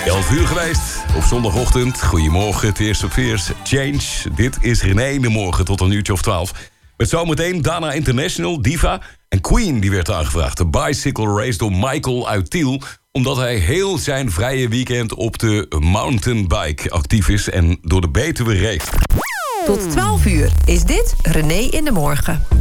11 uur geweest op zondagochtend. Goedemorgen, het eerste op veers. Change, dit is René in de morgen tot een uurtje of 12. Met zometeen Dana International, Diva en Queen die werd aangevraagd. De bicycle race door Michael uit Tiel, omdat hij heel zijn vrije weekend op de mountainbike actief is en door de Betuwe race. Tot 12 uur is dit René in de morgen.